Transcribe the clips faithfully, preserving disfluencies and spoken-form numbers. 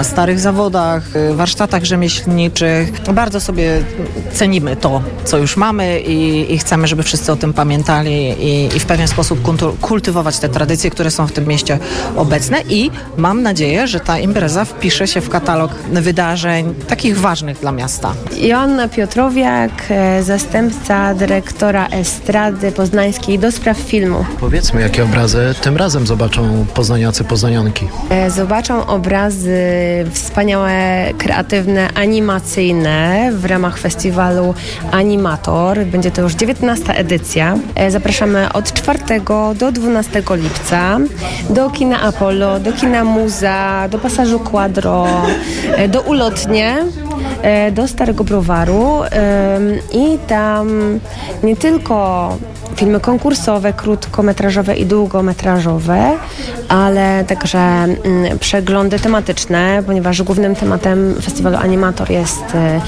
starych zawodach, warsztatach rzemieślniczych. Bardzo sobie cenimy to, co już mamy i, i chcemy, żeby wszyscy o tym pamiętali i, i w pewien sposób kultywować te tradycje, które są w tym mieście obecne i mam nadzieję, że ta impreza wpisze się w katalog wydarzeń takich ważnych dla miasta. Joanna Piotrowiak, zastępca dyrektora Estrady Poznańskiej do spraw filmu. Powiedzmy, jakie obrazy tym razem zobaczą poznaniacy, poznanianki? Zobaczą obrazy wspaniałe, kreatywne, animacyjne w ramach festiwalu Animator. Będzie to już dziewiętnasta edycja. Zapraszamy od czwartego do dwunastego lipca do kina Apollo, do kina Muza, do Pasażu Quadro, do Ulotnie, do Starego Browaru i tam nie tylko filmy konkursowe, krótkometrażowe i długometrażowe, ale także mm, przeglądy tematyczne, ponieważ głównym tematem festiwalu Animator jest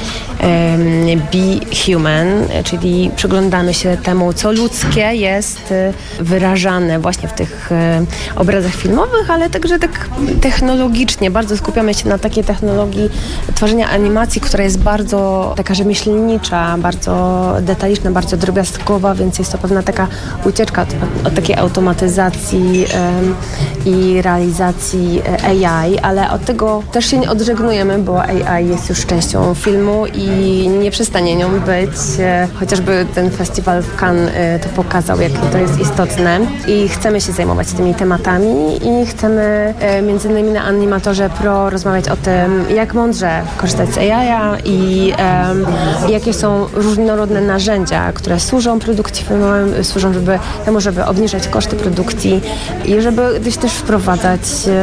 um, Be Human, czyli przyglądamy się temu, co ludzkie jest wyrażane właśnie w tych um, obrazach filmowych, ale także tak technologicznie. Bardzo skupiamy się na takiej technologii tworzenia animacji, która jest bardzo taka rzemieślnicza, bardzo detaliczna, bardzo drobiazgowa, więc jest to pewna taka ucieczka od, od takiej automatyzacji um, i realizacji A I, ale od tego też się nie odżegnujemy, bo A I jest już częścią filmu i nie przestanie nią być. Chociażby ten festiwal w Cannes to pokazał, jakie to jest istotne i chcemy się zajmować tymi tematami i chcemy między innymi na Animatorze Pro rozmawiać o tym, jak mądrze korzystać z A I i um, jakie są różnorodne narzędzia, które służą produkcji filmowej, służą żeby, temu, żeby obniżać koszty produkcji i żeby gdzieś też wprowadzać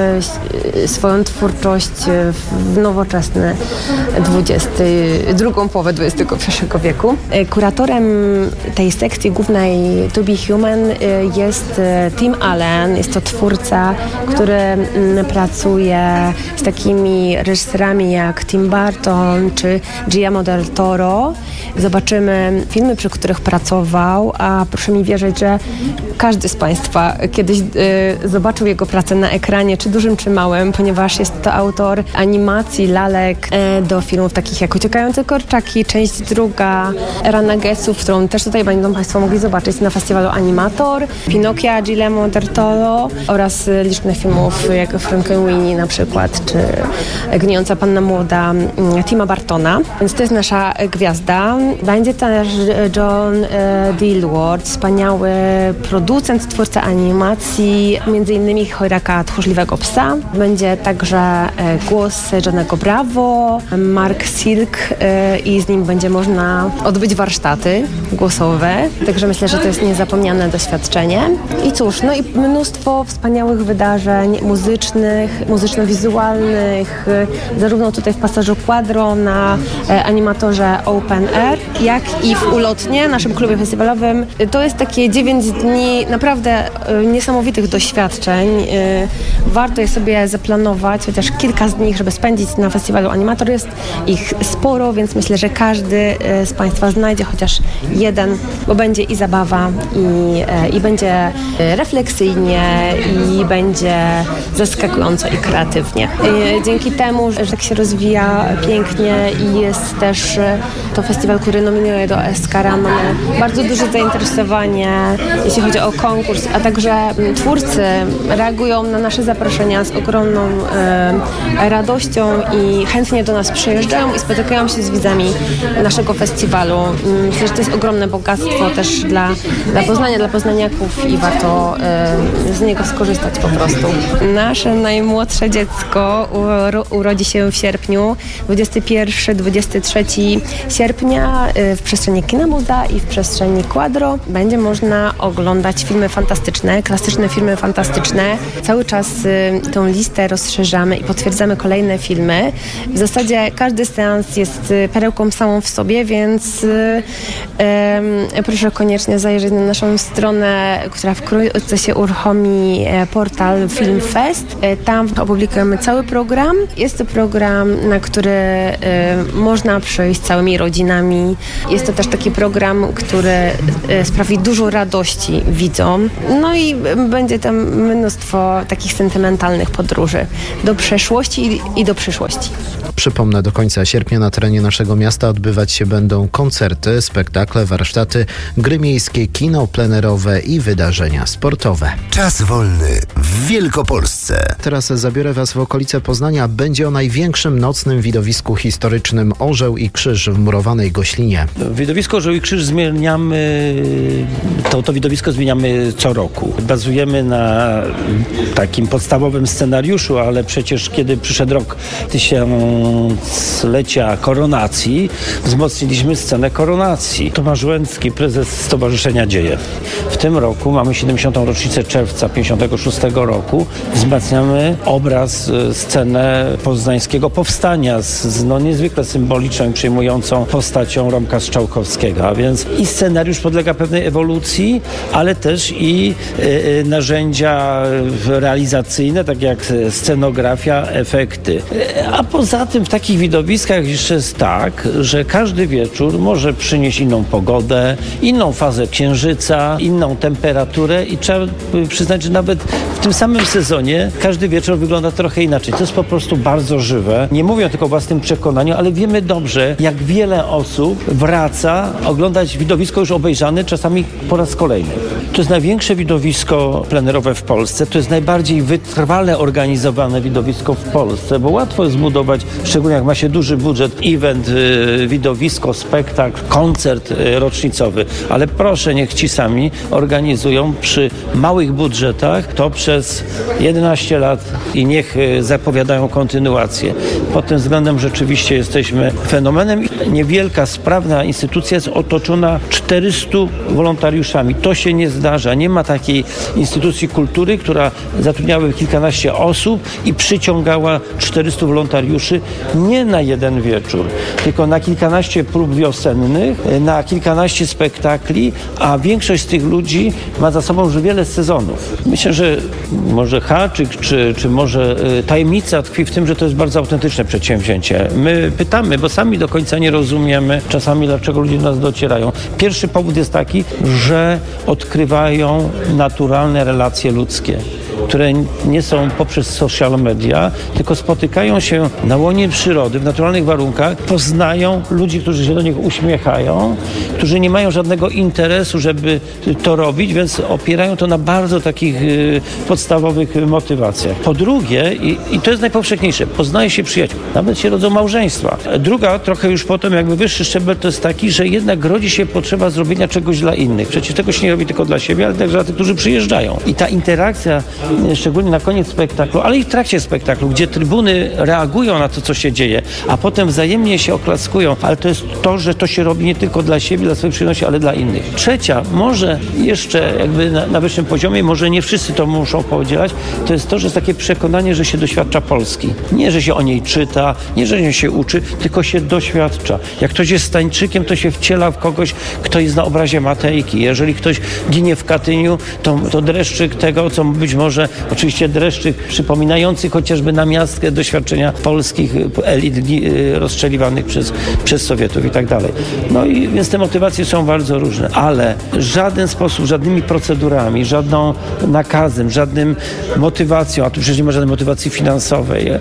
e, swoją twórczość w nowoczesny dwudziesty, drugą połowę dwudziestego pierwszego wieku. E, kuratorem tej sekcji głównej To Be Human e, jest Tim Allen. Jest to twórca, który m, pracuje z takimi reżyserami jak Tim Burton czy Guillermo del Toro. Zobaczymy filmy, przy których pracował, a proszę mi wierzyć, że każdy z Państwa kiedyś y, zobaczył jego pracę na ekranie, czy dużym, czy małym, ponieważ jest to autor animacji, lalek y, do filmów takich jak Uciekające kurczaki, część druga, Era Nuggetów, którą też tutaj będą Państwo mogli zobaczyć na festiwalu Animator, Pinokia, Guillermo del Toro oraz y, licznych filmów jak Frankenweenie na przykład, czy Gnijąca Panna Młoda y, Tima Burtona. Więc to jest nasza gwiazda. Będzie też John y, Dilworth, wspaniały producent, twórca animacji, między innymi Chojraka Tchórzliwego Psa. Będzie także e, głos Johnego Bravo, Mark Silk e, i z nim będzie można odbyć warsztaty głosowe. Także myślę, że to jest niezapomniane doświadczenie. I cóż, no i mnóstwo wspaniałych wydarzeń muzycznych, muzyczno-wizualnych, e, zarówno tutaj w Pasażu Quadro na e, Animatorze Open Air, jak i w Ulotnie, naszym klubie festiwalowym. To jest takie dziewięć dni naprawdę y, niesamowitych doświadczeń. Y, warto je sobie zaplanować, chociaż kilka z nich, żeby spędzić na festiwalu Animator. Jest ich sporo, więc myślę, że każdy y, z Państwa znajdzie chociaż jeden, bo będzie i zabawa, i, y, i będzie y, refleksyjnie, i będzie zaskakująco i kreatywnie. Y, dzięki temu, że tak się rozwija pięknie i jest też y, to festiwal, który nominuje do Oscara, mamy bardzo duże zainteresowanie, jeśli chodzi o konkurs, a także twórcy reagują na nasze zaproszenia z ogromną e, radością i chętnie do nas przyjeżdżają i spotykają się z widzami naszego festiwalu. Myślę, że to jest ogromne bogactwo też dla, dla Poznania, dla poznaniaków i warto e, z niego skorzystać po prostu. Nasze najmłodsze dziecko uro, urodzi się w sierpniu, dwudziestego pierwszego do dwudziestego trzeciego sierpnia e, w przestrzeni Kina Muza i w przestrzeni Quadro. Będzie można oglądać filmy fantastyczne, klasyczne filmy fantastyczne. Cały czas y, tą listę rozszerzamy i potwierdzamy kolejne filmy. W zasadzie każdy seans jest y, perełką samą w sobie, więc y, y, proszę koniecznie zajrzeć na naszą stronę, która wkrótce się uruchomi, y, portal Film Fest. Y, tam opublikujemy cały program. Jest to program, na który y, można przyjść całymi rodzinami. Jest to też taki program, który y, sprawi dużo radości widzom. No i będzie tam mnóstwo takich sentymentalnych podróży do przeszłości i, i do przyszłości. Przypomnę, do końca sierpnia na terenie naszego miasta odbywać się będą koncerty, spektakle, warsztaty, gry miejskie, kino plenerowe i wydarzenia sportowe. Czas wolny w Wielkopolsce. Teraz zabiorę Was w okolice Poznania. Będzie o największym nocnym widowisku historycznym Orzeł i Krzyż w murowanej Goślinie. Widowisko Orzeł i Krzyż zmieniamy, to, to widowisko zmieniamy co roku. Bazujemy na takim podstawowym scenariuszu, ale przecież kiedy przyszedł rok tysiąclecia koronacji, wzmocniliśmy scenę koronacji. Tomasz Łęcki, prezes Stowarzyszenia Dzieje. W tym roku mamy siedemdziesiątą rocznicę czerwca pięćdziesiątego szóstego roku. Wzmacniamy obraz, scenę poznańskiego powstania z, z no, niezwykle symboliczną i przejmującą postacią Romka Strzałkowskiego. A więc i scenariusz podlega pewnej ewolucji, ale też i y, narzędzia realizacyjne, tak jak scenografia, efekty. A poza tym w takich widowiskach jeszcze jest tak, że każdy wieczór może przynieść inną pogodę, inną fazę księżyca, inną temperaturę i trzeba przyznać, że nawet w tym samym sezonie każdy wieczór wygląda trochę inaczej. To jest po prostu bardzo żywe. Nie mówię tylko o własnym przekonaniu, ale wiemy dobrze, jak wiele osób wraca oglądać widowisko już obejrzane, czasami po raz kolejny. To jest największe widowisko plenerowe w Polsce. To jest najbardziej wytrwale organizowane widowisko w Polsce, bo łatwo jest zbudować, szczególnie jak ma się duży budżet, event, yy, widowisko, spektakl, koncert yy, rocznicowy. Ale proszę, niech ci sami organizują przy małych budżetach to przez jedenaście lat i niech yy, zapowiadają kontynuację. Pod tym względem rzeczywiście jesteśmy fenomenem. Niewielka, sprawna instytucja jest otoczona czterystu wolontariuszami. To się nie zdarza. Nie ma takiej instytucji kultury, która zatrudniałaby kilkanaście osób i przyciągała czterystu wolontariuszy nie na jeden wieczór, tylko na kilkanaście prób wiosennych, na kilkanaście spektakli, a większość z tych ludzi ma za sobą już wiele sezonów. Myślę, że może haczyk, czy, czy może tajemnica tkwi w tym, że to jest bardzo autentyczne przedsięwzięcie. My pytamy, bo sami do końca nie rozumiemy czasami, dlaczego ludzie do nas docierają. Pierwszy powód jest taki, że odkrywają naturalne relacje ludzkie, które nie są poprzez social media, tylko spotykają się na łonie przyrody, w naturalnych warunkach, poznają ludzi, którzy się do nich uśmiechają, którzy nie mają żadnego interesu, żeby to robić, więc opierają to na bardzo takich y, podstawowych motywacjach. Po drugie, i, i to jest najpowszechniejsze, poznaje się przyjaciół, nawet się rodzą małżeństwa. Druga, trochę już potem jakby wyższy szczebel, to jest taki, że jednak rodzi się potrzeba zrobienia czegoś dla innych. Przecież tego się nie robi tylko dla siebie, ale także dla tych, którzy przyjeżdżają. I ta interakcja, szczególnie na koniec spektaklu, ale i w trakcie spektaklu, gdzie trybuny reagują na to, co się dzieje, a potem wzajemnie się oklaskują, ale to jest to, że to się robi nie tylko dla siebie, dla swojej przyjemności, ale dla innych. Trzecia, może jeszcze jakby na, na wyższym poziomie, może nie wszyscy to muszą podzielać, to jest to, że jest takie przekonanie, że się doświadcza Polski. Nie, że się o niej czyta, nie, że się uczy, tylko się doświadcza. Jak ktoś jest Stańczykiem, to się wciela w kogoś, kto jest na obrazie Matejki. Jeżeli ktoś ginie w Katyniu, to, to dreszczyk tego, co być może, oczywiście dreszczyk przypominający chociażby namiastkę doświadczenia polskich elit rozstrzeliwanych przez, przez Sowietów i tak dalej. No i więc te motywacje są bardzo różne, ale w żaden sposób, żadnymi procedurami, żadną nakazem, żadnym motywacją, a tu przecież nie ma żadnej motywacji finansowej,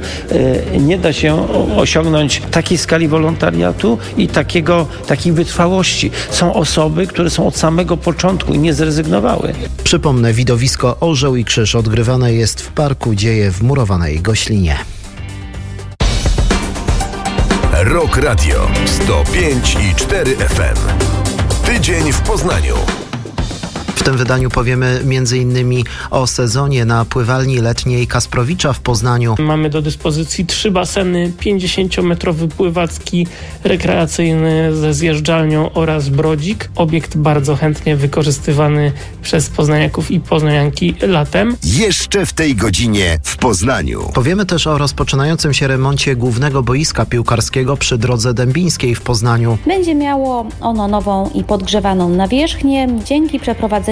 nie da się osiągnąć takiej skali wolontariatu i takiego, takiej wytrwałości. Są osoby, które są od samego początku i nie zrezygnowały. Przypomnę, widowisko Orzeł i Krzyż odgrywane jest w Parku Dzieje w murowanej Goślinie. Rock Radio sto pięć i cztery F M. Tydzień w Poznaniu. W tym wydaniu powiemy między innymi o sezonie na pływalni letniej Kasprowicza w Poznaniu. Mamy do dyspozycji trzy baseny, pięćdziesięciometrowy pływacki, rekreacyjny ze zjeżdżalnią oraz brodzik. Obiekt bardzo chętnie wykorzystywany przez poznaniaków i poznanianki latem. Jeszcze w tej godzinie w Poznaniu. Powiemy też o rozpoczynającym się remoncie głównego boiska piłkarskiego przy Drodze Dębińskiej w Poznaniu. Będzie miało ono nową i podgrzewaną nawierzchnię. Dzięki przeprowadzeniu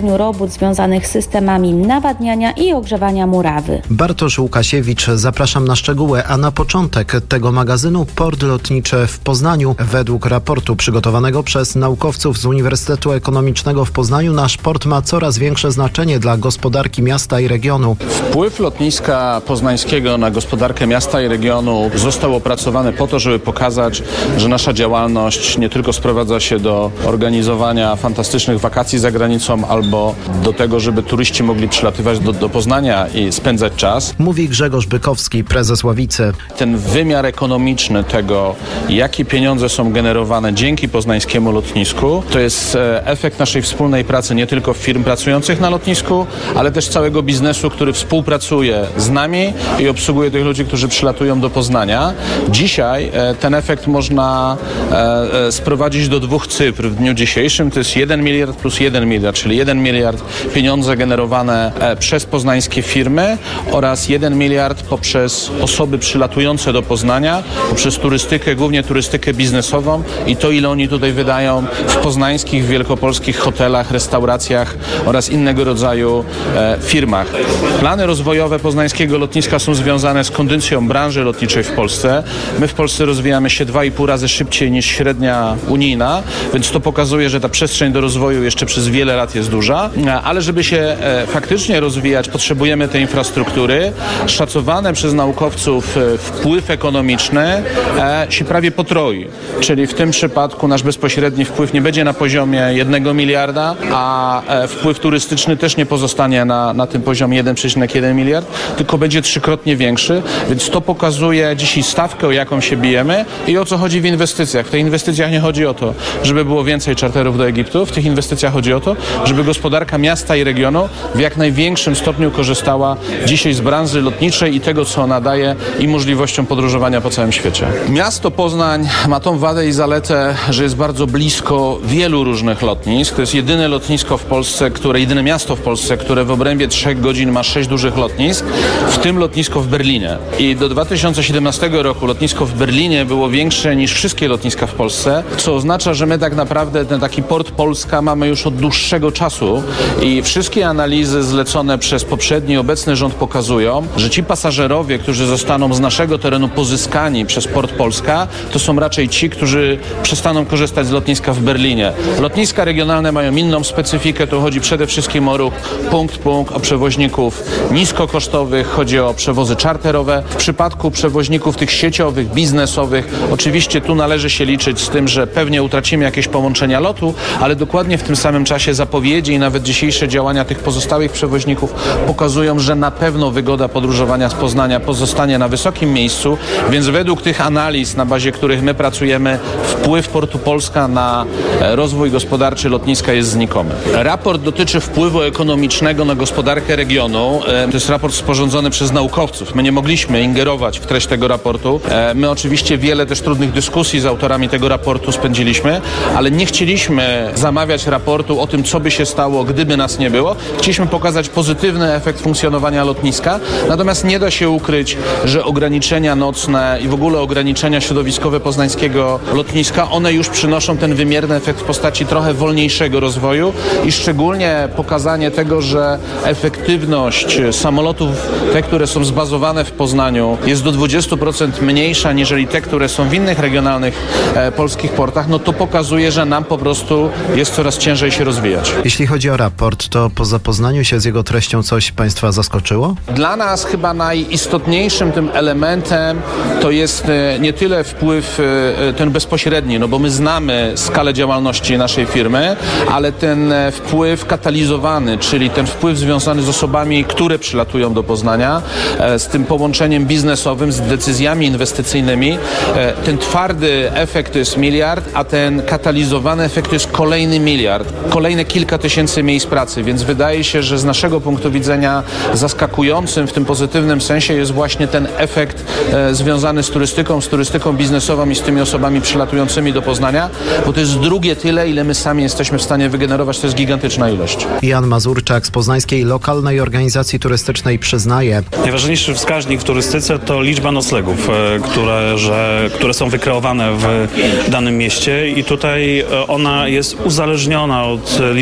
prowadzeniu robót związanych z systemami nawadniania i ogrzewania murawy. Bartosz Łukasiewicz, zapraszam na szczegóły, a na początek tego magazynu port lotniczy w Poznaniu. Według raportu przygotowanego przez naukowców z Uniwersytetu Ekonomicznego w Poznaniu nasz port ma coraz większe znaczenie dla gospodarki miasta i regionu. Wpływ lotniska poznańskiego na gospodarkę miasta i regionu został opracowany po to, żeby pokazać, że nasza działalność nie tylko sprowadza się do organizowania fantastycznych wakacji za granicą albo do tego, żeby turyści mogli przylatywać do, do Poznania i spędzać czas. Mówi Grzegorz Bykowski, prezes Ławicy. Ten wymiar ekonomiczny tego, jakie pieniądze są generowane dzięki poznańskiemu lotnisku, to jest efekt naszej wspólnej pracy nie tylko firm pracujących na lotnisku, ale też całego biznesu, który współpracuje z nami i obsługuje tych ludzi, którzy przylatują do Poznania. Dzisiaj ten efekt można sprowadzić do dwóch cyfr. W dniu dzisiejszym to jest jeden miliard plus jeden miliard, czyli jeden miliard pieniądze generowane przez poznańskie firmy oraz jeden miliard poprzez osoby przylatujące do Poznania, poprzez turystykę, głównie turystykę biznesową i to, ile oni tutaj wydają w poznańskich, wielkopolskich hotelach, restauracjach oraz innego rodzaju e, firmach. Plany rozwojowe poznańskiego lotniska są związane z kondycją branży lotniczej w Polsce. My w Polsce rozwijamy się dwa i pół razy szybciej niż średnia unijna, więc to pokazuje, że ta przestrzeń do rozwoju jeszcze przez wiele lat jest duża, ale żeby się e, faktycznie rozwijać, potrzebujemy tej infrastruktury. Szacowane przez naukowców e, wpływ ekonomiczny e, się prawie potroi, czyli w tym przypadku nasz bezpośredni wpływ nie będzie na poziomie jednego miliarda, a e, wpływ turystyczny też nie pozostanie na, na tym poziomie jeden przecinek jeden miliard, tylko będzie trzykrotnie większy, więc to pokazuje dzisiaj stawkę, o jaką się bijemy i o co chodzi w inwestycjach. W tych inwestycjach nie chodzi o to, żeby było więcej czarterów do Egiptu, w tych inwestycjach chodzi o to, żeby gospodarka miasta i regionu w jak największym stopniu korzystała dzisiaj z branży lotniczej i tego, co ona daje i możliwością podróżowania po całym świecie. Miasto Poznań ma tą wadę i zaletę, że jest bardzo blisko wielu różnych lotnisk. To jest jedyne lotnisko w Polsce, które, jedyne miasto w Polsce, które w obrębie trzech godzin ma sześć dużych lotnisk, w tym lotnisko w Berlinie. I do dwa tysiące siedemnastego roku lotnisko w Berlinie było większe niż wszystkie lotniska w Polsce, co oznacza, że my tak naprawdę ten taki port Polska mamy już od dłuższego czasu i wszystkie analizy zlecone przez poprzedni i obecny rząd pokazują, że ci pasażerowie, którzy zostaną z naszego terenu pozyskani przez port Polska, to są raczej ci, którzy przestaną korzystać z lotniska w Berlinie. Lotniska regionalne mają inną specyfikę, tu chodzi przede wszystkim o ruch punkt-punkt, o przewoźników niskokosztowych, chodzi o przewozy czarterowe. W przypadku przewoźników tych sieciowych, biznesowych, oczywiście tu należy się liczyć z tym, że pewnie utracimy jakieś połączenia lotu, ale dokładnie w tym samym czasie zapowiedzi i nawet dzisiejsze działania tych pozostałych przewoźników pokazują, że na pewno wygoda podróżowania z Poznania pozostanie na wysokim miejscu, więc według tych analiz, na bazie których my pracujemy, wpływ portu Polska na rozwój gospodarczy lotniska jest znikomy. Raport dotyczy wpływu ekonomicznego na gospodarkę regionu. To jest raport sporządzony przez naukowców. My nie mogliśmy ingerować w treść tego raportu. My oczywiście wiele też trudnych dyskusji z autorami tego raportu spędziliśmy, ale nie chcieliśmy zamawiać raportu o tym, co by się stało, gdyby nas nie było. Chcieliśmy pokazać pozytywny efekt funkcjonowania lotniska, natomiast nie da się ukryć, że ograniczenia nocne i w ogóle ograniczenia środowiskowe poznańskiego lotniska, one już przynoszą ten wymierny efekt w postaci trochę wolniejszego rozwoju i szczególnie pokazanie tego, że efektywność samolotów, te, które są zbazowane w Poznaniu, jest do dwudziestu procent mniejsza niżeli te, które są w innych regionalnych e, polskich portach, no to pokazuje, że nam po prostu jest coraz ciężej się rozwijać. Jeśli chodzi o raport, to po zapoznaniu się z jego treścią coś Państwa zaskoczyło? Dla nas chyba najistotniejszym tym elementem to jest nie tyle wpływ ten bezpośredni, no bo my znamy skalę działalności naszej firmy, ale ten wpływ katalizowany, czyli ten wpływ związany z osobami, które przylatują do Poznania, z tym połączeniem biznesowym, z decyzjami inwestycyjnymi. Ten twardy efekt to jest miliard, a ten katalizowany efekt to jest kolejny miliard, kolejne kilka tysięcy miejsc pracy, więc wydaje się, że z naszego punktu widzenia zaskakującym w tym pozytywnym sensie jest właśnie ten efekt e, związany z turystyką, z turystyką biznesową i z tymi osobami przylatującymi do Poznania, bo to jest drugie tyle, ile my sami jesteśmy w stanie wygenerować, to jest gigantyczna ilość. Jan Mazurczak z Poznańskiej Lokalnej Organizacji Turystycznej przyznaje: najważniejszy wskaźnik w turystyce to liczba noclegów, które, że, które są wykreowane w danym mieście i tutaj ona jest uzależniona od liczby pasażerów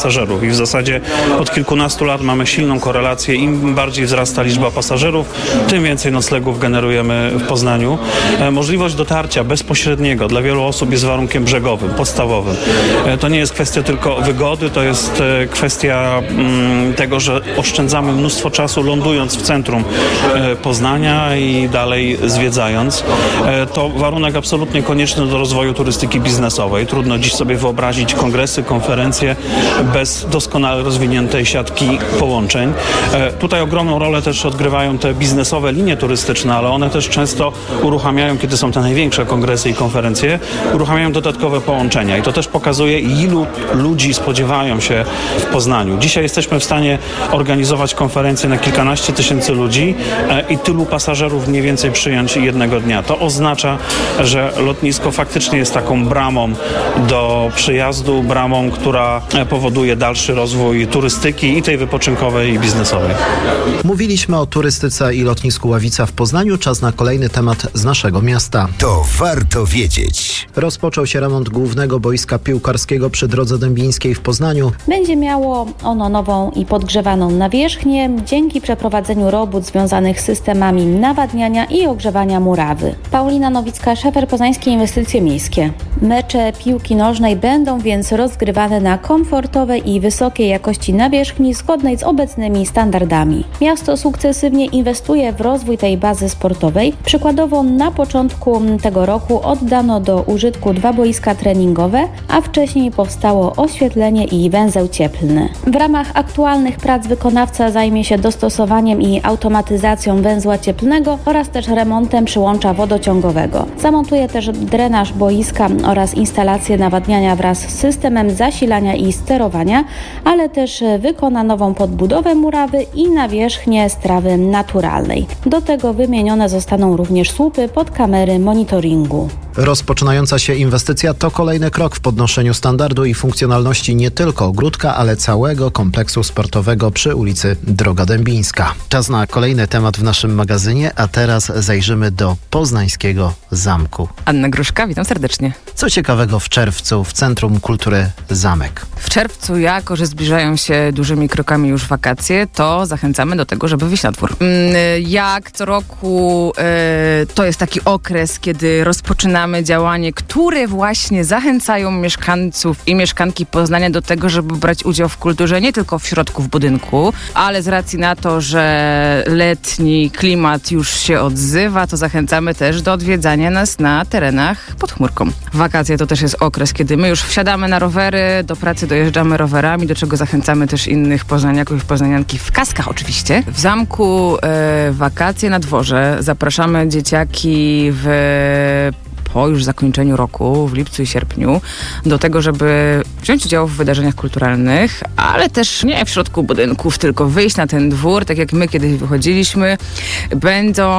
pasażerów i w zasadzie od kilkunastu lat mamy silną korelację. Im bardziej wzrasta liczba pasażerów, tym więcej noclegów generujemy w Poznaniu. Możliwość dotarcia bezpośredniego dla wielu osób jest warunkiem brzegowym, podstawowym. To nie jest kwestia tylko wygody, to jest kwestia mm, tego, że oszczędzamy mnóstwo czasu lądując w centrum Poznania i dalej zwiedzając. To warunek absolutnie konieczny do rozwoju turystyki biznesowej. Trudno dziś sobie wyobrazić kongresy, konferencje bez doskonale rozwiniętej siatki połączeń. Tutaj ogromną rolę też odgrywają te biznesowe linie turystyczne, ale one też często uruchamiają, kiedy są te największe kongresy i konferencje, uruchamiają dodatkowe połączenia i to też pokazuje, ilu ludzi spodziewają się w Poznaniu. Dzisiaj jesteśmy w stanie organizować konferencje na kilkanaście tysięcy ludzi i tylu pasażerów mniej więcej przyjąć jednego dnia. To oznacza, że lotnisko faktycznie jest taką bramą do przyjazdu, bramą, która powoduje dalszy rozwój turystyki i tej wypoczynkowej i biznesowej. Mówiliśmy o turystyce i lotnisku Ławica w Poznaniu. Czas na kolejny temat z naszego miasta. To warto wiedzieć. Rozpoczął się remont głównego boiska piłkarskiego przy Drodze Dębińskiej w Poznaniu. Będzie miało ono nową i podgrzewaną nawierzchnię dzięki przeprowadzeniu robót związanych z systemami nawadniania i ogrzewania murawy. Paulina Nowicka, szefer Poznańskie Inwestycje Miejskie. Mecze piłki nożnej będą więc rozgrywane na komfortowej i wysokiej jakości nawierzchni zgodnej z obecnymi standardami. Miasto sukcesywnie inwestuje w rozwój tej bazy sportowej. Przykładowo na początku tego roku oddano do użytku dwa boiska treningowe, a wcześniej powstało oświetlenie i węzeł cieplny. W ramach aktualnych prac wykonawca zajmie się dostosowaniem i automatyzacją węzła cieplnego oraz też remontem przyłącza wodociągowego. Zamontuje też drenaż boiska oraz instalację nawadniania wraz z systemem zasilania i sterowania, ale też wykona nową podbudowę murawy i nawierzchnię z trawy naturalnej. Do tego wymienione zostaną również słupy pod kamery monitoringu. Rozpoczynająca się inwestycja to kolejny krok w podnoszeniu standardu i funkcjonalności nie tylko ogródka, ale całego kompleksu sportowego przy ulicy Droga Dębińska. Czas na kolejny temat w naszym magazynie, a teraz zajrzymy do poznańskiego zamku. Anna Gruszka, witam serdecznie. Co ciekawego w czerwcu w Centrum Kultury Zamek? W czerwcu, jako że zbliżają się dużymi krokami już wakacje, to zachęcamy do tego, żeby wyjść na dwór. Jak co roku to jest taki okres, kiedy rozpoczynamy działanie, które właśnie zachęcają mieszkańców i mieszkanki Poznania do tego, żeby brać udział w kulturze nie tylko w środku w budynku, ale z racji na to, że letni klimat już się odzywa, to zachęcamy też do odwiedzania nas na terenach pod chmurką. Wakacje to też jest okres, kiedy my już wsiadamy na rowery, do pracy dojeżdżamy rowerami, do czego zachęcamy też innych poznaniaków i poznanianki w kaskach oczywiście. W zamku e, wakacje na dworze. Zapraszamy dzieciaki w po już zakończeniu roku, w lipcu i sierpniu, do tego, żeby wziąć udział w wydarzeniach kulturalnych, ale też nie w środku budynków, tylko wyjść na ten dwór, tak jak my kiedyś wychodziliśmy. Będą,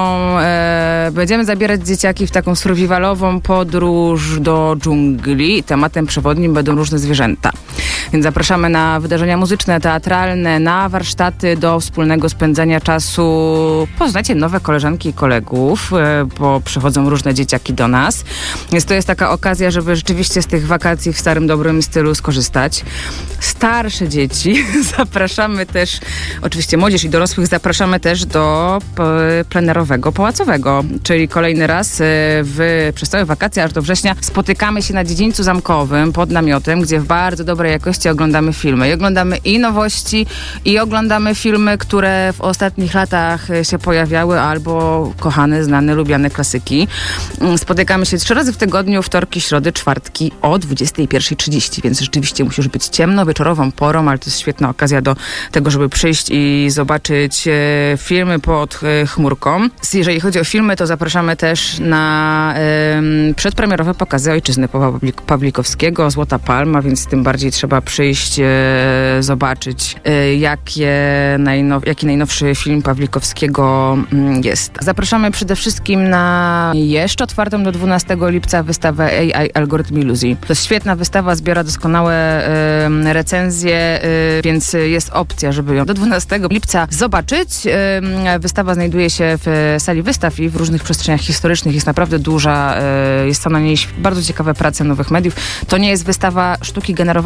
e, będziemy zabierać dzieciaki w taką survivalową podróż do dżungli. Tematem przewodnim będą różne zwierzęta. Więc zapraszamy na wydarzenia muzyczne, teatralne, na warsztaty do wspólnego spędzania czasu. Poznacie nowe koleżanki i kolegów, e, bo przychodzą różne dzieciaki do nas. Więc to jest taka okazja, żeby rzeczywiście z tych wakacji w starym, dobrym stylu skorzystać. Starsze dzieci zapraszamy też, oczywiście młodzież i dorosłych zapraszamy też do plenerowego, pałacowego, czyli kolejny raz w, przez całe wakacje, aż do września spotykamy się na dziedzińcu zamkowym pod namiotem, gdzie w bardzo dobrej jakości oglądamy filmy. I oglądamy i nowości, i oglądamy filmy, które w ostatnich latach się pojawiały, albo kochane, znane, lubiane klasyki. Spotykamy się trzy razy w tygodniu, wtorki, środy, czwartki o dwudziestej pierwszej trzydzieści, więc rzeczywiście musi już być ciemno, wieczorową porą, ale to jest świetna okazja do tego, żeby przyjść i zobaczyć e, filmy pod e, chmurką. Jeżeli chodzi o filmy, to zapraszamy też na e, przedpremierowe pokazy Ojczyzny Pawła Pawlikowskiego, Złota Palma, więc tym bardziej trzeba przyjść, e, zobaczyć, e, jakie najnow, jaki najnowszy film Pawlikowskiego m, jest. Zapraszamy przede wszystkim na jeszcze otwartą do dwunastego lipca wystawę A I Algorytm Iluzji. To jest świetna wystawa, zbiera doskonałe y, recenzje, y, więc jest opcja, żeby ją do dwunastego lipca zobaczyć. Y, wystawa znajduje się w sali wystaw i w różnych przestrzeniach historycznych. Jest naprawdę duża, y, jest tam na niej bardzo ciekawe prace nowych mediów. To nie jest wystawa sztuki generowanej przez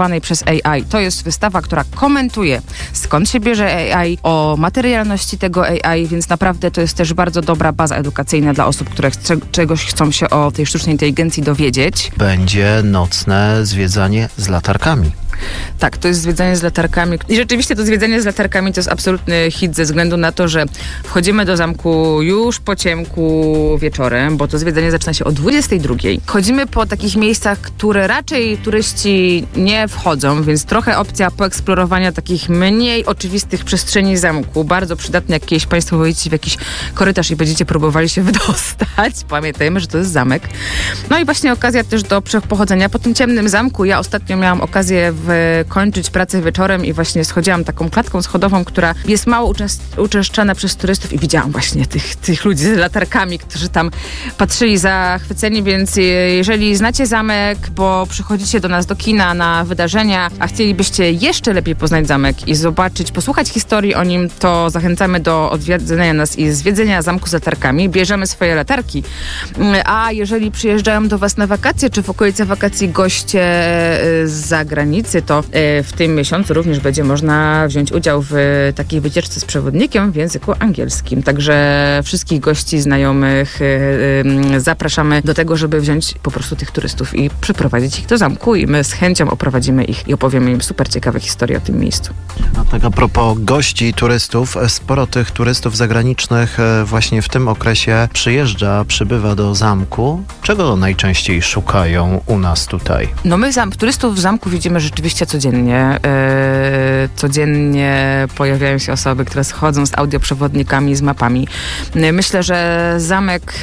przez A I. To jest wystawa, która komentuje, skąd się bierze A I, o materialności tego A I, więc naprawdę to jest też bardzo dobra baza edukacyjna dla osób, które chce, czegoś chcą się o tej sztucznej inteligencji dowiedzieć. Będzie nocne zwiedzanie z latarkami. Tak, to jest zwiedzanie z latarkami. I rzeczywiście to zwiedzanie z latarkami to jest absolutny hit ze względu na to, że wchodzimy do zamku już po ciemku wieczorem, bo to zwiedzanie zaczyna się o dwudziestej drugiej. Chodzimy po takich miejscach, które raczej turyści nie wchodzą, więc trochę opcja poeksplorowania takich mniej oczywistych przestrzeni zamku. Bardzo przydatne, jak kiedyś Państwo wejdziecie w jakiś korytarz i będziecie próbowali się wydostać. Pamiętajmy, że to jest zamek. No i właśnie okazja też do pochodzenia po tym ciemnym zamku. Ja ostatnio miałam okazję w kończyć pracę wieczorem i właśnie schodziłam taką klatką schodową, która jest mało uczęst- uczęszczana przez turystów i widziałam właśnie tych, tych ludzi z latarkami, którzy tam patrzyli zachwyceni, więc jeżeli znacie zamek, bo przychodzicie do nas do kina na wydarzenia, a chcielibyście jeszcze lepiej poznać zamek i zobaczyć, posłuchać historii o nim, to zachęcamy do odwiedzenia nas i zwiedzenia zamku z latarkami. Bierzemy swoje latarki, a jeżeli przyjeżdżają do Was na wakacje, czy w okolice wakacji goście z zagranicy, to w tym miesiącu również będzie można wziąć udział w takiej wycieczce z przewodnikiem w języku angielskim. Także wszystkich gości, znajomych zapraszamy do tego, żeby wziąć po prostu tych turystów i przyprowadzić ich do zamku i my z chęcią oprowadzimy ich i opowiemy im super ciekawe historie o tym miejscu. A tak a propos gości i turystów, sporo tych turystów zagranicznych właśnie w tym okresie przyjeżdża, przybywa do zamku. Czego najczęściej szukają u nas tutaj? No my zam- turystów w zamku widzimy rzeczywiście codziennie. Yy, codziennie pojawiają się osoby, które schodzą z audioprzewodnikami, z mapami. Yy, myślę, że zamek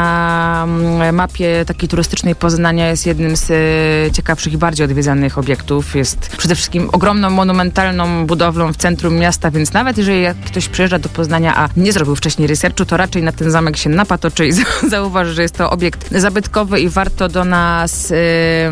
na mapie takiej turystycznej Poznania jest jednym z yy, ciekawszych i bardziej odwiedzanych obiektów. Jest przede wszystkim ogromną, monumentalną budowlą w centrum miasta, więc nawet jeżeli jak ktoś przyjeżdża do Poznania, a nie zrobił wcześniej researchu, to raczej na ten zamek się napatoczy i zauważy, że jest to obiekt zabytkowy i warto do nas yy,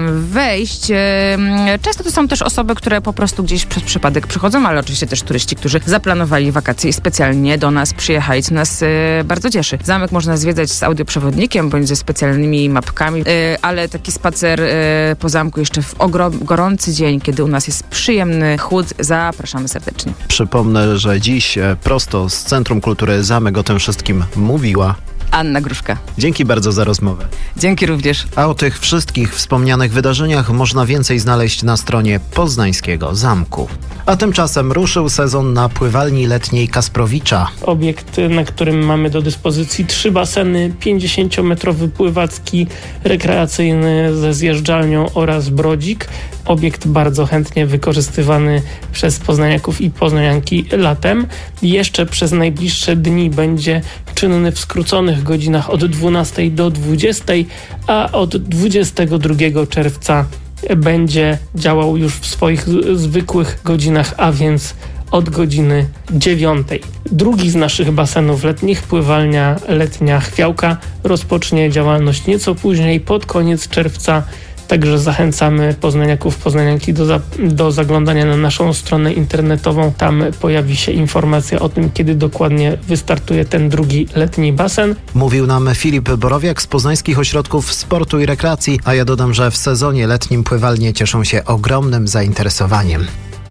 wejść. Yy, często to są też osoby, które po prostu gdzieś przez przypadek przychodzą, ale oczywiście też turyści, którzy zaplanowali wakacje i specjalnie do nas przyjechali, co nas yy, bardzo cieszy. Zamek można zwiedzać z audioprzewodnikiem bądź ze specjalnymi mapkami, yy, ale taki spacer yy, po zamku jeszcze w ogrom, gorący dzień, kiedy u nas jest przyjemny chłód, zapraszamy serdecznie. Przypomnę, że dziś prosto z Centrum Kultury Zamek o tym wszystkim mówiła Anna Gruszka. Dzięki bardzo za rozmowę. Dzięki również. A o tych wszystkich wspomnianych wydarzeniach można więcej znaleźć na stronie Poznańskiego Zamku. A tymczasem ruszył sezon na pływalni letniej Kasprowicza. Obiekt, na którym mamy do dyspozycji trzy baseny, pięćdziesięciometrowy pływacki, rekreacyjny ze zjeżdżalnią oraz brodzik. Obiekt bardzo chętnie wykorzystywany przez poznaniaków i poznanianki latem. Jeszcze przez najbliższe dni będzie czynny w skróconych godzinach od dwunastej do dwudziestej, a od dwudziestego drugiego czerwca będzie działał już w swoich zwykłych godzinach, a więc od godziny dziewiątej. Drugi z naszych basenów letnich, pływalnia letnia Chwiałka, rozpocznie działalność nieco później, pod koniec czerwca. Także zachęcamy poznaniaków, poznanianki do, za, do zaglądania na naszą stronę internetową. Tam pojawi się informacja o tym, kiedy dokładnie wystartuje ten drugi letni basen. Mówił nam Filip Borowiak z Poznańskich Ośrodków Sportu i Rekreacji, a ja dodam, że w sezonie letnim pływalnie cieszą się ogromnym zainteresowaniem.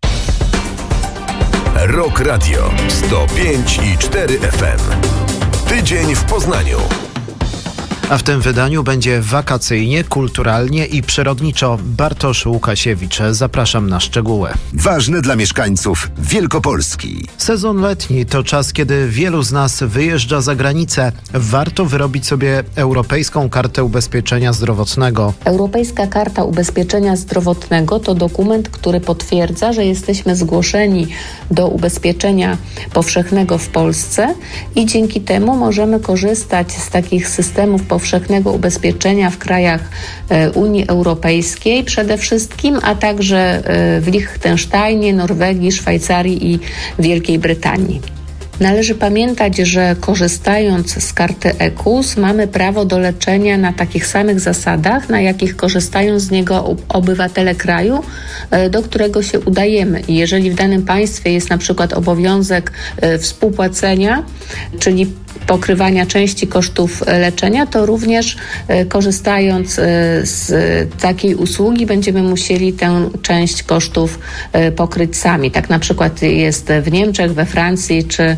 Rock Radio sto pięć i cztery F M. Tydzień w Poznaniu. A w tym wydaniu będzie wakacyjnie, kulturalnie i przyrodniczo. Bartosz Łukasiewicz, zapraszam na szczegóły. Ważne dla mieszkańców Wielkopolski. Sezon letni to czas, kiedy wielu z nas wyjeżdża za granicę. Warto wyrobić sobie Europejską Kartę Ubezpieczenia Zdrowotnego. Europejska Karta Ubezpieczenia Zdrowotnego to dokument, który potwierdza, że jesteśmy zgłoszeni do ubezpieczenia powszechnego w Polsce i dzięki temu możemy korzystać z takich systemów powszechnego ubezpieczenia w krajach Unii Europejskiej przede wszystkim, a także w Liechtensteinie, Norwegii, Szwajcarii i Wielkiej Brytanii. Należy pamiętać, że korzystając z karty E K U S mamy prawo do leczenia na takich samych zasadach, na jakich korzystają z niego obywatele kraju, do którego się udajemy. I jeżeli w danym państwie jest na przykład obowiązek współpłacenia, czyli pokrywania części kosztów leczenia, to również korzystając z takiej usługi będziemy musieli tę część kosztów pokryć sami. Tak na przykład jest w Niemczech, we Francji czy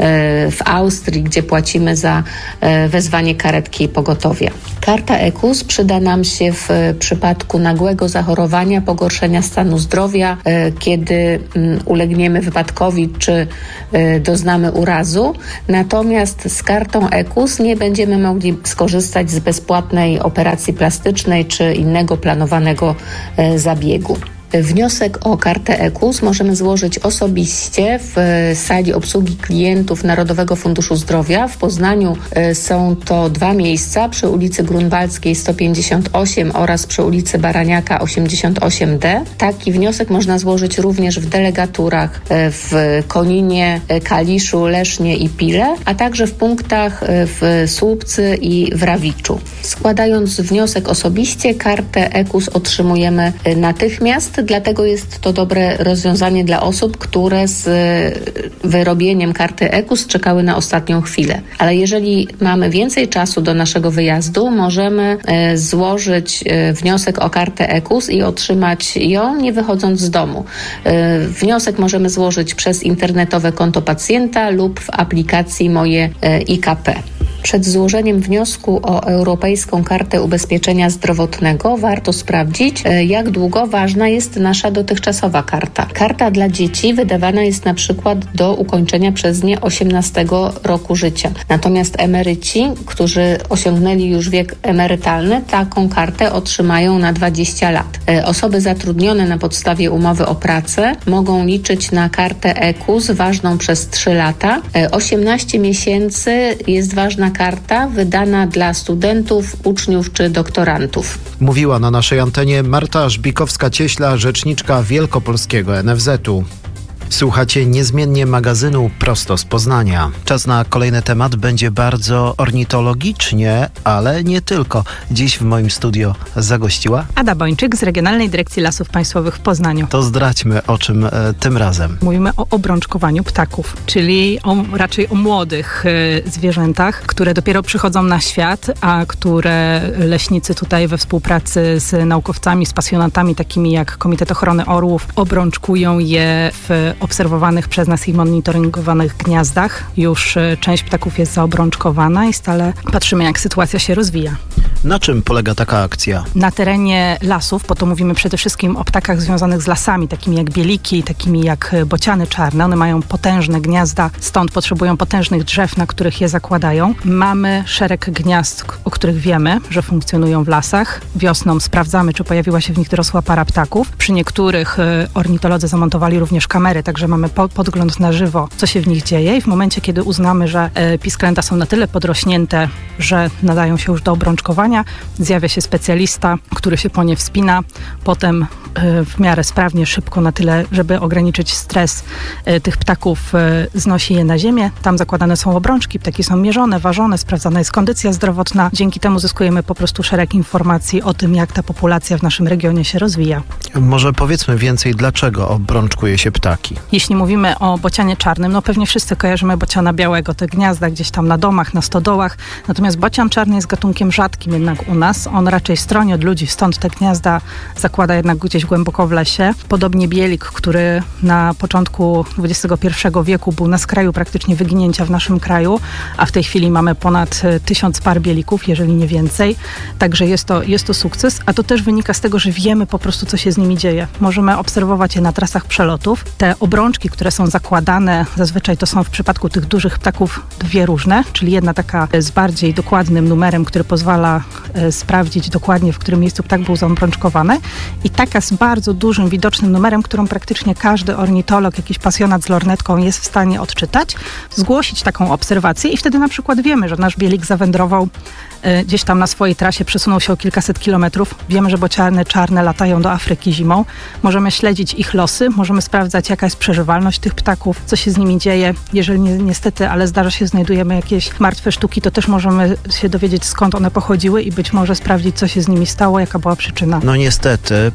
w Austrii, gdzie płacimy za wezwanie karetki pogotowia. Karta E K U S przyda nam się w przypadku nagłego zachorowania, pogorszenia stanu zdrowia, kiedy ulegniemy wypadkowi czy doznamy urazu. Natomiast z kartą E K U S nie będziemy mogli skorzystać z bezpłatnej operacji plastycznej czy innego planowanego zabiegu. Wniosek o kartę E K U S możemy złożyć osobiście w sali obsługi klientów Narodowego Funduszu Zdrowia. W Poznaniu są to dwa miejsca, przy ulicy Grunwaldzkiej sto pięćdziesiąt osiem oraz przy ulicy Baraniaka osiemdziesiąt osiem D. Taki wniosek można złożyć również w delegaturach w Koninie, Kaliszu, Lesznie i Pile, a także w punktach w Słupcy i w Rawiczu. Składając wniosek osobiście, kartę E K U S otrzymujemy natychmiast. Dlatego jest to dobre rozwiązanie dla osób, które z wyrobieniem karty E K U S czekały na ostatnią chwilę. Ale jeżeli mamy więcej czasu do naszego wyjazdu, możemy złożyć wniosek o kartę E K U S i otrzymać ją, nie wychodząc z domu. Wniosek możemy złożyć przez internetowe konto pacjenta lub w aplikacji Moje I K P. Przed złożeniem wniosku o Europejską Kartę Ubezpieczenia Zdrowotnego warto sprawdzić, jak długo ważna jest nasza dotychczasowa karta. Karta dla dzieci wydawana jest na przykład do ukończenia przez nie osiemnastego roku życia. Natomiast emeryci, którzy osiągnęli już wiek emerytalny, taką kartę otrzymają na dwadzieścia lat. Osoby zatrudnione na podstawie umowy o pracę mogą liczyć na kartę E K U S ważną przez trzy lata. osiemnaście miesięcy jest ważna karta wydana dla studentów, uczniów czy doktorantów. Mówiła na naszej antenie Marta Żbikowska-Cieśla, rzeczniczka Wielkopolskiego N F Z u. Słuchacie niezmiennie magazynu prosto z Poznania. Czas na kolejny temat. Będzie bardzo ornitologicznie, ale nie tylko. Dziś w moim studio zagościła Ada Bończyk z Regionalnej Dyrekcji Lasów Państwowych w Poznaniu. To zdradźmy, o czym e, tym razem. Mówimy o obrączkowaniu ptaków, czyli o, raczej o młodych e, zwierzętach, które dopiero przychodzą na świat, a które leśnicy tutaj we współpracy z naukowcami, z pasjonatami takimi jak Komitet Ochrony Orłów obrączkują je w obserwowanych przez nas i monitoringowanych gniazdach. Już część ptaków jest zaobrączkowana i stale patrzymy, jak sytuacja się rozwija. Na czym polega taka akcja? Na terenie lasów, bo to mówimy przede wszystkim o ptakach związanych z lasami, takimi jak bieliki, takimi jak bociany czarne. One mają potężne gniazda, stąd potrzebują potężnych drzew, na których je zakładają. Mamy szereg gniazd, o których wiemy, że funkcjonują w lasach. Wiosną sprawdzamy, czy pojawiła się w nich dorosła para ptaków. Przy niektórych ornitolodzy zamontowali również kamery, także mamy po- podgląd na żywo, co się w nich dzieje i w momencie, kiedy uznamy, że e, pisklęta są na tyle podrośnięte, że nadają się już do obrączkowania, zjawia się specjalista, który się po nie wspina, potem e, w miarę sprawnie, szybko, na tyle, żeby ograniczyć stres e, tych ptaków, e, znosi je na ziemię. Tam zakładane są obrączki, ptaki są mierzone, ważone, sprawdzana jest kondycja zdrowotna. Dzięki temu zyskujemy po prostu szereg informacji o tym, jak ta populacja w naszym regionie się rozwija. Może powiedzmy więcej, dlaczego obrączkuje się ptaki? Jeśli mówimy o bocianie czarnym, no pewnie wszyscy kojarzymy bociana białego, te gniazda gdzieś tam na domach, na stodołach. Natomiast bocian czarny jest gatunkiem rzadkim jednak u nas. On raczej stroni od ludzi, stąd te gniazda zakłada jednak gdzieś głęboko w lesie. Podobnie bielik, który na początku dwudziestego pierwszego wieku był na skraju praktycznie wyginięcia w naszym kraju, a w tej chwili mamy ponad tysiąc par bielików, jeżeli nie więcej. Także jest to, jest to sukces, a to też wynika z tego, że wiemy po prostu, co się z nimi dzieje. Możemy obserwować je na trasach przelotów. Te obrączki, które są zakładane, zazwyczaj to są w przypadku tych dużych ptaków dwie różne, czyli jedna taka z bardziej dokładnym numerem, który pozwala e, sprawdzić dokładnie, w którym miejscu ptak był zaobrączkowany, i taka z bardzo dużym, widocznym numerem, którą praktycznie każdy ornitolog, jakiś pasjonat z lornetką jest w stanie odczytać, zgłosić taką obserwację i wtedy na przykład wiemy, że nasz bielik zawędrował e, gdzieś tam na swojej trasie, przesunął się o kilkaset kilometrów. Wiemy, że bociany czarne latają do Afryki zimą. Możemy śledzić ich losy, możemy sprawdzać, jaka jest przeżywalność tych ptaków, co się z nimi dzieje. Jeżeli ni- niestety, ale zdarza się, znajdujemy jakieś martwe sztuki, to też możemy się dowiedzieć, skąd one pochodziły i być może sprawdzić, co się z nimi stało, jaka była przyczyna. No niestety, ptaki te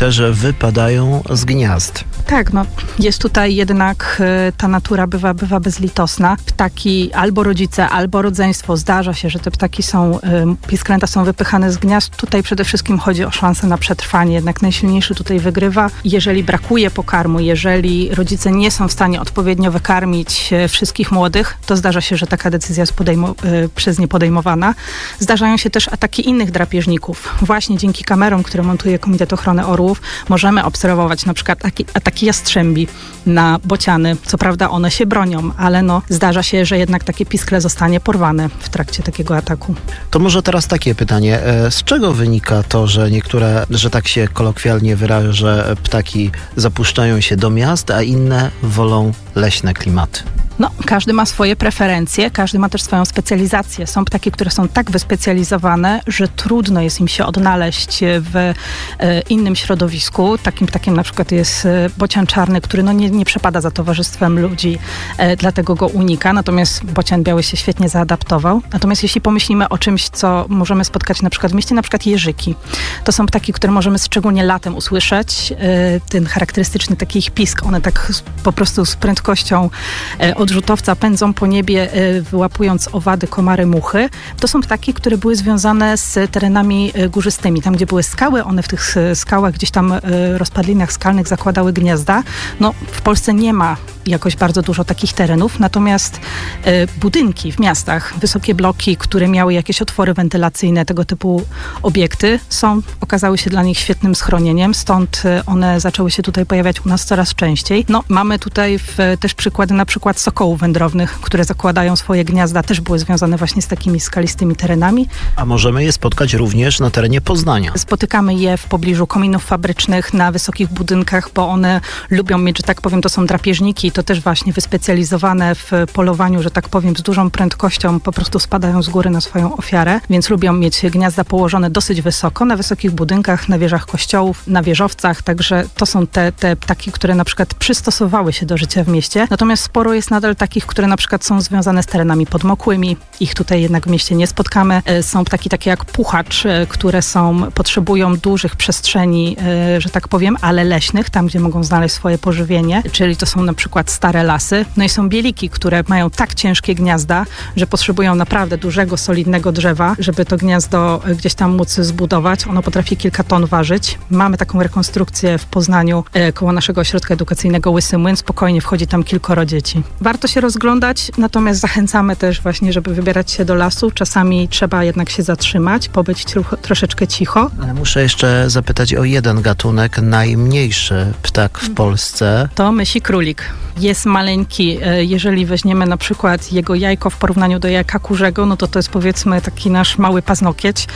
też wypadają z gniazd. Tak, no jest tutaj jednak y, ta natura bywa, bywa bezlitosna. Ptaki, albo rodzice, albo rodzeństwo. Zdarza się, że te ptaki są, y, pisklęta są wypychane z gniazd. Tutaj przede wszystkim chodzi o szansę na przetrwanie. Jednak najsilniejszy tutaj wygrywa. Jeżeli brakuje pokarmu, jeżeli rodzice nie są w stanie odpowiednio wykarmić y, wszystkich młodych, to zdarza się, że taka decyzja jest podejmo- y, przez nie podejmowana. Zdarzają się też ataki innych drapieżników. Właśnie dzięki kamerom, które montuje Komitet Ochrony Orłów, możemy obserwować na przykład ataki, ataki jastrzębi na bociany. Co prawda one się bronią, ale no zdarza się, że jednak takie piskle zostanie porwane w trakcie takiego ataku. To może teraz takie pytanie. Z czego wynika to, że niektóre, że tak się kolokwialnie wyrażę, ptaki zapuszczają się do miast, a inne wolą leśne klimaty? No, każdy ma swoje preferencje, każdy ma też swoją specjalizację. Są ptaki, które są tak wyspecjalizowane, że trudno jest im się odnaleźć w e, innym środowisku. Takim ptakiem na przykład jest e, bocian czarny, który no, nie, nie przepada za towarzystwem ludzi, e, dlatego go unika. Natomiast bocian biały się świetnie zaadaptował. Natomiast jeśli pomyślimy o czymś, co możemy spotkać na przykład w mieście, na przykład jeżyki. To są ptaki, które możemy szczególnie latem usłyszeć. E, ten charakterystyczny taki ich pisk. One tak po prostu z prędkością e, odrzutowca pędzą po niebie, wyłapując owady, komary, muchy. To są ptaki, które były związane z terenami górzystymi. Tam, gdzie były skały, one w tych skałach, gdzieś tam rozpadlinach skalnych zakładały gniazda. No, w Polsce nie ma jakoś bardzo dużo takich terenów, natomiast e, budynki w miastach, wysokie bloki, które miały jakieś otwory wentylacyjne, tego typu obiekty, są, okazały się dla nich świetnym schronieniem, stąd one zaczęły się tutaj pojawiać u nas coraz częściej. No, mamy tutaj w, też przykłady na przykład sokołów wędrownych, które zakładają swoje gniazda, też były związane właśnie z takimi skalistymi terenami. A możemy je spotkać również na terenie Poznania. Spotykamy je w pobliżu kominów fabrycznych, na wysokich budynkach, bo one lubią mieć, że tak powiem, to są drapieżniki, to też właśnie wyspecjalizowane w polowaniu, że tak powiem, z dużą prędkością po prostu spadają z góry na swoją ofiarę, więc lubią mieć gniazda położone dosyć wysoko, na wysokich budynkach, na wieżach kościołów, na wieżowcach, także to są te, te ptaki, które na przykład przystosowały się do życia w mieście. Natomiast sporo jest nadal takich, które na przykład są związane z terenami podmokłymi. Ich tutaj jednak w mieście nie spotkamy. Są ptaki takie jak puchacz, które są, potrzebują dużych przestrzeni, że tak powiem, ale leśnych, tam gdzie mogą znaleźć swoje pożywienie, czyli to są na przykład stare lasy. No i są bieliki, które mają tak ciężkie gniazda, że potrzebują naprawdę dużego, solidnego drzewa, żeby to gniazdo gdzieś tam móc zbudować. Ono potrafi kilka ton ważyć. Mamy taką rekonstrukcję w Poznaniu koło naszego ośrodka edukacyjnego Łysy Młyn. Spokojnie wchodzi tam kilkoro dzieci. Warto się rozglądać, natomiast zachęcamy też właśnie, żeby wybierać się do lasu. Czasami trzeba jednak się zatrzymać, pobyć tro- troszeczkę cicho. Ale muszę jeszcze zapytać o jeden gatunek, najmniejszy ptak w Polsce. To mysi królik. Jest maleńki. Jeżeli weźmiemy na przykład jego jajko w porównaniu do jajka kurzego, no to to jest powiedzmy taki nasz mały paznokieć.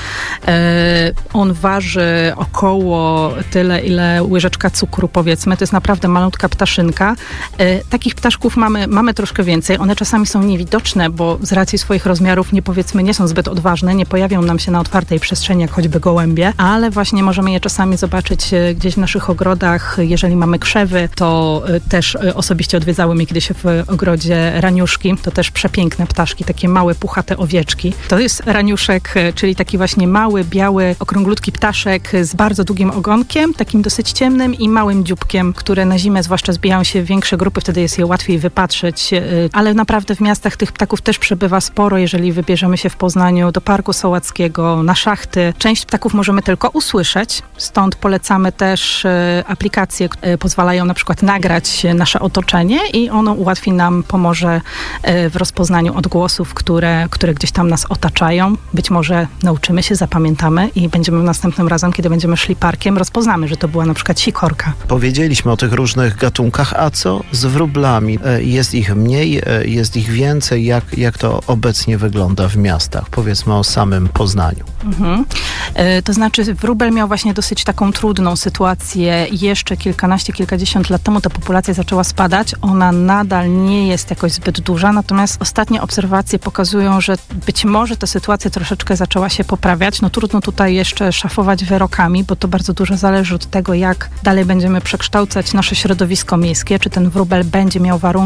On waży około tyle, ile łyżeczka cukru, powiedzmy. To jest naprawdę malutka ptaszynka. Takich ptaszków mamy, mamy troszkę więcej. One czasami są niewidoczne, bo z racji swoich rozmiarów nie powiedzmy nie są zbyt odważne, nie pojawią nam się na otwartej przestrzeni, jak choćby gołębie, ale właśnie możemy je czasami zobaczyć gdzieś w naszych ogrodach. Jeżeli mamy krzewy, to też osobiście odwiedzały mnie kiedyś w ogrodzie raniuszki. To też przepiękne ptaszki, takie małe, puchate owieczki. To jest raniuszek, czyli taki właśnie mały, biały, okrąglutki ptaszek z bardzo długim ogonkiem, takim dosyć ciemnym i małym dzióbkiem, które na zimę zwłaszcza zbijają się w większe grupy, wtedy jest je łatwiej wypatrzeć. Ale naprawdę w miastach tych ptaków też przebywa sporo, jeżeli wybierzemy się w Poznaniu do Parku Sołackiego, na szachty. Część ptaków możemy tylko usłyszeć, stąd polecamy też aplikacje, które pozwalają na przykład nagrać nasze otoczenie i ono ułatwi nam, pomoże w rozpoznaniu odgłosów, które, które gdzieś tam nas otaczają. Być może nauczymy się, zapamiętamy i będziemy następnym razem, kiedy będziemy szli parkiem, rozpoznamy, że to była na przykład sikorka. Powiedzieliśmy o tych różnych gatunkach, a co z wróblami? Jest ich mniej, jest ich więcej? Jak, jak to obecnie wygląda w miastach? Powiedzmy o samym Poznaniu. Mhm. E, to znaczy wróbel miał właśnie dosyć taką trudną sytuację. Jeszcze kilkanaście, kilkadziesiąt lat temu ta populacja zaczęła spadać. Ona nadal nie jest jakoś zbyt duża, natomiast ostatnie obserwacje pokazują, że być może ta sytuacja troszeczkę zaczęła się poprawiać. No trudno tutaj jeszcze szafować wyrokami, bo to bardzo dużo zależy od tego, jak dalej będziemy przekształcać nasze środowisko miejskie, czy ten wróbel będzie miał warunki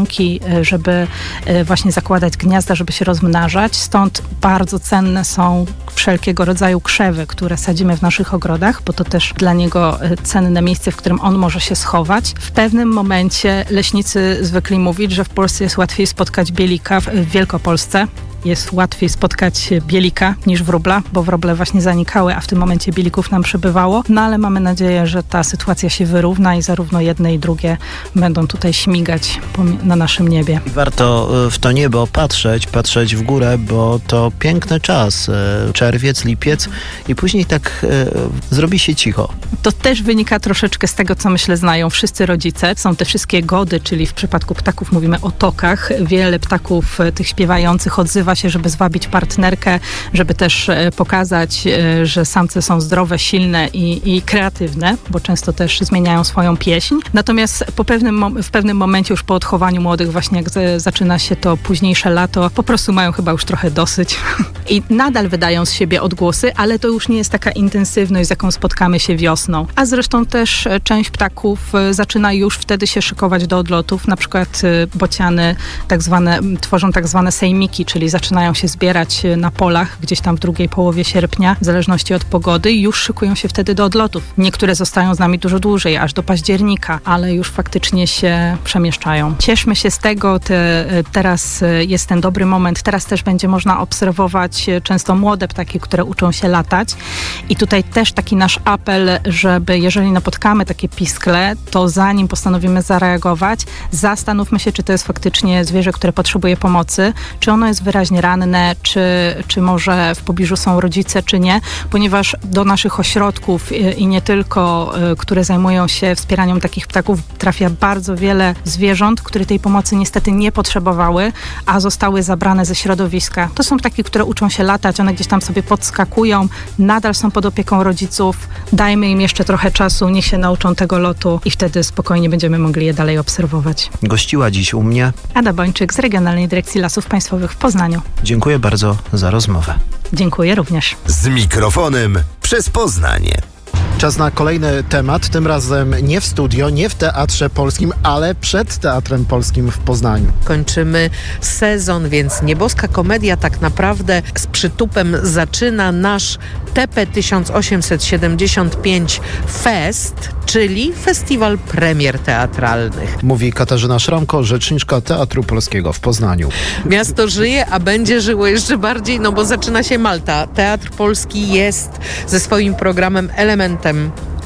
żeby właśnie zakładać gniazda, żeby się rozmnażać. Stąd bardzo cenne są wszelkiego rodzaju krzewy, które sadzimy w naszych ogrodach, bo to też dla niego cenne miejsce, w którym on może się schować. W pewnym momencie leśnicy zwykli mówić, że w Polsce jest łatwiej spotkać bielika, w Wielkopolsce jest łatwiej spotkać bielika niż wróbla, bo wróble właśnie zanikały, a w tym momencie bielików nam przybywało. No ale mamy nadzieję, że ta sytuacja się wyrówna i zarówno jedne i drugie będą tutaj śmigać na naszym niebie. Warto w to niebo patrzeć, patrzeć w górę, bo to piękny czas. Czerwiec, lipiec i później tak e, zrobi się cicho. To też wynika troszeczkę z tego, co myślę znają wszyscy rodzice. Są te wszystkie gody, czyli w przypadku ptaków mówimy o tokach. Wiele ptaków tych śpiewających odzywa się, żeby zwabić partnerkę, żeby też pokazać, że samce są zdrowe, silne i, i kreatywne, bo często też zmieniają swoją pieśń. Natomiast po pewnym, w pewnym momencie już po odchowaniu młodych, właśnie jak z, zaczyna się to późniejsze lato, po prostu mają chyba już trochę dosyć i nadal wydają z siebie odgłosy, ale to już nie jest taka intensywność, z jaką spotkamy się wiosną. A zresztą też część ptaków zaczyna już wtedy się szykować do odlotów, na przykład bociany tak zwane, tworzą tak zwane sejmiki, czyli zaczynają się zbierać na polach gdzieś tam w drugiej połowie sierpnia, w zależności od pogody i już szykują się wtedy do odlotów. Niektóre zostają z nami dużo dłużej, aż do października, ale już faktycznie się przemieszczają. Cieszmy się z tego, te, teraz jest ten dobry moment, teraz też będzie można obserwować często młode ptaki, które uczą się latać i tutaj też taki nasz apel, żeby jeżeli napotkamy takie piskle, to zanim postanowimy zareagować, zastanówmy się, czy to jest faktycznie zwierzę, które potrzebuje pomocy, czy ono jest wyraźnie ranne, czy, czy może w pobliżu są rodzice, czy nie, ponieważ do naszych ośrodków i nie tylko, które zajmują się wspieraniem takich ptaków, trafia bardzo wiele zwierząt, które tej pomocy niestety nie potrzebowały, a zostały zabrane ze środowiska. To są ptaki, które uczą się latać, one gdzieś tam sobie podskakują, nadal są pod opieką rodziców, dajmy im jeszcze trochę czasu, niech się nauczą tego lotu i wtedy spokojnie będziemy mogli je dalej obserwować. Gościła dziś u mnie Ada Bończyk z Regionalnej Dyrekcji Lasów Państwowych w Poznaniu. Dziękuję bardzo za rozmowę. Dziękuję również. Z mikrofonem przez Poznań. Czas na kolejny temat, tym razem nie w studio, nie w Teatrze Polskim, ale przed Teatrem Polskim w Poznaniu. Kończymy sezon, więc Nieboska Komedia tak naprawdę z przytupem zaczyna nasz T P tysiąc osiemset siedemdziesiąt pięć Fest, czyli Festiwal Premier Teatralnych. Mówi Katarzyna Szramko, rzeczniczka Teatru Polskiego w Poznaniu. Miasto żyje, a będzie żyło jeszcze bardziej, no bo zaczyna się Malta. Teatr Polski jest ze swoim programem elementem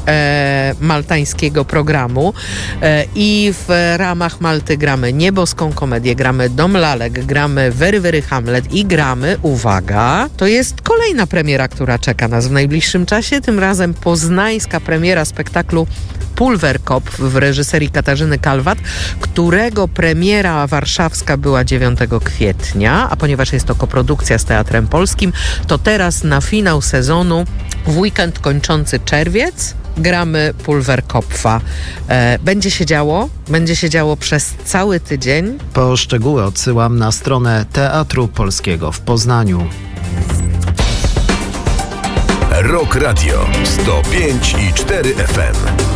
E, maltańskiego programu e, i w ramach Malty gramy Nieboską Komedię, gramy Dom Lalek, gramy Very Very Hamlet i gramy, uwaga, to jest kolejna premiera, która czeka nas w najbliższym czasie, tym razem poznańska premiera spektaklu Pulverkopf w reżyserii Katarzyny Kalwat, którego premiera warszawska była dziewiątego kwietnia, a ponieważ jest to koprodukcja z Teatrem Polskim, to teraz na finał sezonu, w weekend kończący czerwiec, gramy Pulverkopfa. E, będzie się działo, będzie się działo przez cały tydzień. Po szczegóły odsyłam na stronę Teatru Polskiego w Poznaniu. Rock Radio sto pięć i cztery F M.